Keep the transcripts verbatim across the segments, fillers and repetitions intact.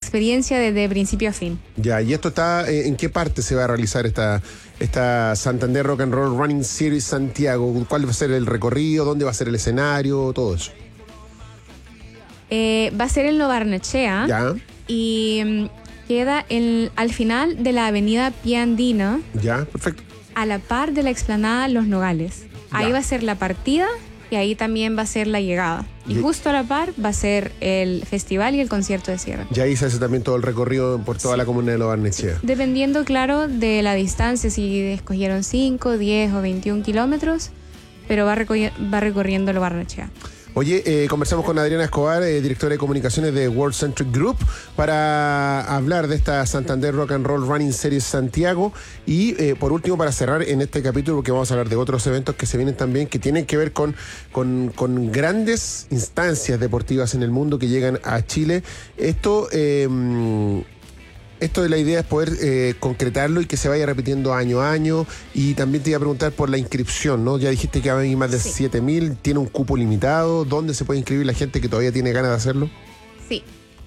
experiencia desde principio a fin. Ya, ¿y esto está, eh, en qué parte se va a realizar esta, esta Santander Rock and Roll Running Series Santiago? ¿Cuál va a ser el recorrido? ¿Dónde va a ser el escenario? Todo eso. Eh, va a ser en Lo Barnechea. Ya. Y mm, queda el, al final de la avenida Pie Andino, Ya, perfecto. a la par de la explanada Los Nogales. Ahí Ya. va a ser la partida y ahí también va a ser la llegada. Y, Y- justo a la par va a ser el festival y el concierto de cierre. Y ahí se hace también todo el recorrido por toda Sí. la comuna de Lo Barnechea. Dependiendo, claro, de la distancia, si escogieron cinco, diez o veintiún kilómetros, pero va, recorri- va recorriendo Lo Barnechea. Oye, eh, conversamos con Adriana Escobar, eh, directora de comunicaciones de World Centric Group, para hablar de esta Santander Rock and Roll Running Series Santiago. Y eh, por último, para cerrar en este capítulo, porque vamos a hablar de otros eventos que se vienen también, que tienen que ver con, con, con grandes instancias deportivas en el mundo que llegan a Chile. Esto... Eh, Esto de la idea es poder eh, concretarlo y que se vaya repitiendo año a año. Y también te iba a preguntar por la inscripción, ¿no? Ya dijiste que hay más de Sí. siete mil, tiene un cupo limitado. ¿Dónde se puede inscribir la gente que todavía tiene ganas de hacerlo? Sí.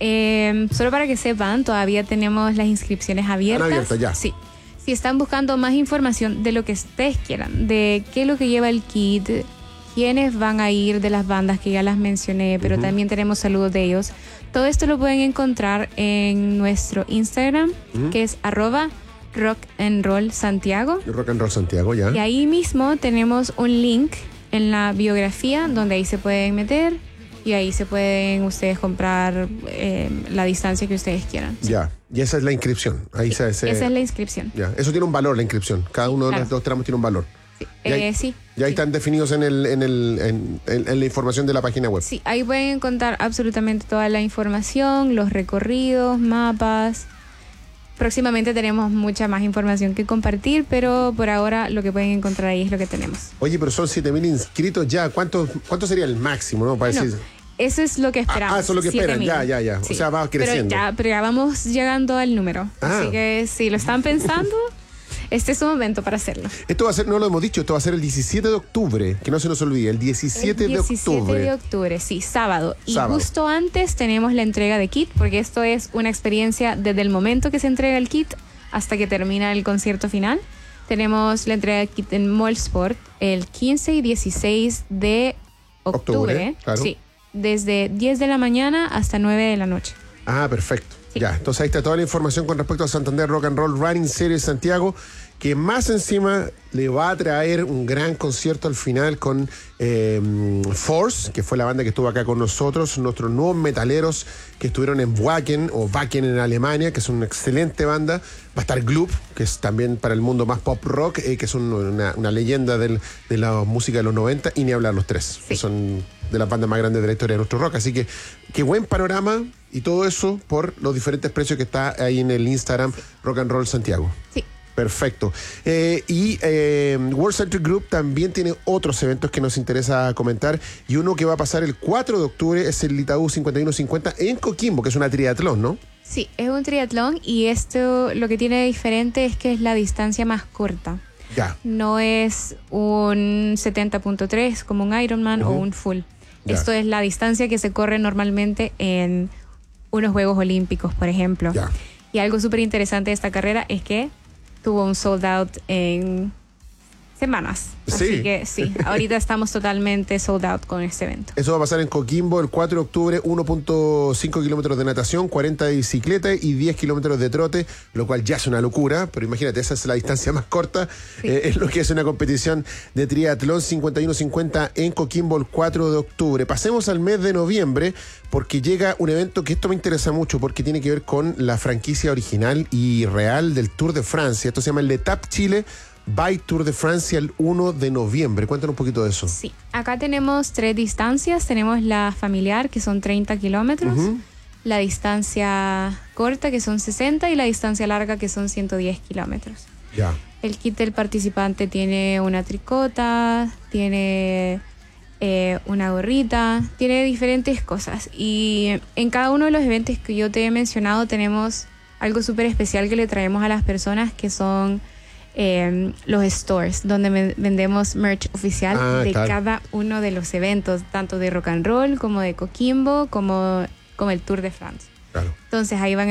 Eh, solo para que sepan, todavía tenemos las inscripciones abiertas. Están abiertas ya. Sí. Si están buscando más información de lo que ustedes quieran, de qué es lo que lleva el kit, quiénes van a ir de las bandas que ya las mencioné, pero Ujú. también tenemos saludos de ellos. Todo esto lo pueden encontrar en nuestro Instagram, Ujú. que es arroba rock and roll Santiago. Rock and Roll Santiago, ya. Y ahí mismo tenemos un link en la biografía donde ahí se pueden meter y ahí se pueden ustedes comprar eh, la distancia que ustedes quieran. Ya. Y esa es la inscripción. Ahí Sí, se, se- esa es la inscripción. Ya. Eso tiene un valor, la inscripción. Cada uno de Claro. los dos tramos tiene un valor. Sí, Y ahí- eh, sí. Y ahí sí. están definidos en, el, en, el, en, en- en la información de la página web. Sí, ahí pueden encontrar absolutamente toda la información, los recorridos, mapas. Próximamente tenemos mucha más información que compartir, pero por ahora lo que pueden encontrar ahí es lo que tenemos. Oye, pero son siete mil inscritos ya. ¿Cuánto, ¿Cuánto sería el máximo, no? Para Bueno, decir... eso es lo que esperamos. Ah, eso es lo que esperan. siete mil. Ya, ya, ya. O sea, va creciendo. Pero ya, pero ya vamos llegando al número. Ah. Así que si lo están pensando, este es su momento para hacerlo. Esto va a ser, no lo hemos dicho, esto va a ser el diecisiete de octubre, que no se nos olvide, el diecisiete, El diecisiete de octubre. de octubre, sí, sábado. Y Sábado. justo antes tenemos la entrega de kit, porque esto es una experiencia desde el momento que se entrega el kit hasta que termina el concierto final. Tenemos la entrega de kit en Mallsport el quince y dieciséis de octubre. Octubre, claro. Sí, desde diez de la mañana hasta nueve de la noche. Ah, perfecto. Sí. Ya, entonces ahí está toda la información con respecto a Santander Rock and Roll Running Series Santiago, que más encima le va a traer un gran concierto al final con eh, Force, que fue la banda que estuvo acá con nosotros, nuestros nuevos metaleros que estuvieron en Wacken o Wacken en Alemania, que es una excelente banda. Va a estar Gloop, que es también para el mundo más pop rock, eh, que es un- una, una leyenda del- de la música de los noventa, y ni hablar los tres, que Sí. son de las bandas más grandes de la historia de nuestro rock. Así que qué buen panorama, y todo eso por los diferentes precios que está ahí en el Instagram Rock and Roll Santiago. Sí. Perfecto. Eh, y eh, World Centric Group también tiene otros eventos que nos interesa comentar, y uno que va a pasar el cuatro de octubre es el Itaú cincuenta y uno cincuenta en Coquimbo, que es una triatlón, ¿no? Sí, es un triatlón y esto lo que tiene de diferente es que es la distancia más corta. Ya. No es un setenta punto tres como un Ironman Ujú. o un full. Ya. Esto es la distancia que se corre normalmente en unos Juegos Olímpicos, por ejemplo. Ya. Y algo súper interesante de esta carrera es que tuvo un sold out en semanas. Sí. Así que sí, ahorita estamos totalmente sold out con este evento. Eso va a pasar en Coquimbo el cuatro de octubre, uno punto cinco kilómetros de natación, cuarenta de bicicleta y diez kilómetros de trote, lo cual ya es una locura, pero imagínate, esa es la distancia más corta, Sí. eh, es lo que es una competición de triatlón cincuenta y uno cincuenta en Coquimbo el cuatro de octubre. Pasemos al mes de noviembre, porque llega un evento que esto me interesa mucho, porque tiene que ver con la franquicia original y real del Tour de Francia. Esto se llama el L'Etape Chile by Tour de Francia el uno de noviembre. Cuéntanos un poquito de eso. Sí, acá tenemos tres distancias. Tenemos la familiar, que son treinta kilómetros, Ujú. la distancia corta, que son sesenta, y la distancia larga, que son ciento diez kilómetros. Ya. El kit del participante tiene una tricota, tiene eh, una gorrita, tiene diferentes cosas. Y en cada uno de los eventos que yo te he mencionado tenemos algo súper especial que le traemos a las personas, que son eh, los stores, donde me- vendemos merch oficial Ah, de claro. cada uno de los eventos, tanto de rock and roll como de Coquimbo, como, como el Tour de France. Claro. Entonces ahí van